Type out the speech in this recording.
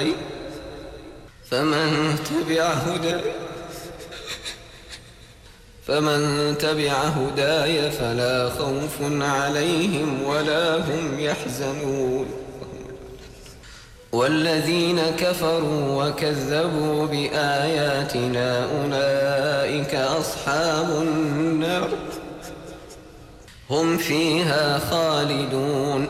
فمن تبع هداي فلا خوف عليهم ولا هم يحزنون. والذين كفروا وكذبوا بآياتنا أولئك أصحاب النار هم فيها خالدون.